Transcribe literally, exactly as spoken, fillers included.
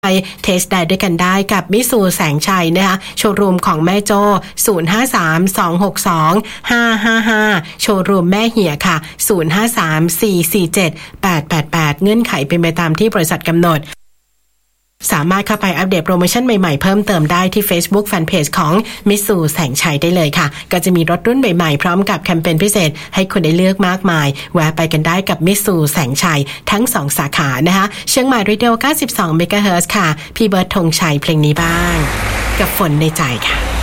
ไปเทสได้ด้วยกันได้กับมิสูแสงชัยนะคะโชว์รูมของแม่โจ้ศูนย์ ห้า สาม สอง หก สอง ห้า ห้า ห้าโชว์รูมแม่เหี่ยค่ะศูนย์ ห้า สาม สี่ สี่ เจ็ด แปด แปด แปดเงื่อนไขเป็นไปตามที่บริษัทกำหนดสามารถเข้าไปอัปเดตโปรโมชั่นใหม่ๆเพิ่มเติมได้ที่ Facebook Fanpage ของมิสูแสงชัยได้เลยค่ะก็จะมีรถรุ่นใหม่ๆพร้อมกับแคมเปญพิเศษให้คุณได้เลือกมากมายแวะไปกันได้กับมิสูแสงชัยทั้งสองสาขานะคะเชียงใหม่รีเดลเก้าสิบสองเมกะเฮิรตซ์ค่ะพี่เบิร์ดธงชัยเพลงนี้บ้างกับฝนในใจค่ะ